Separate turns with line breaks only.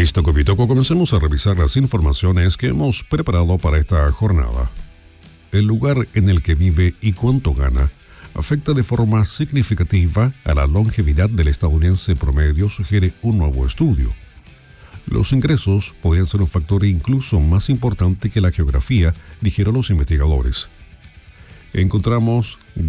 Luis Tocovitoco, comencemos a revisar las informaciones que hemos preparado para esta jornada. El lugar en el que vive y cuánto gana afecta de forma significativa a la longevidad del estadounidense promedio, sugiere un nuevo estudio. Los ingresos podrían ser un factor incluso más importante que la geografía, dijeron los investigadores. Encontramos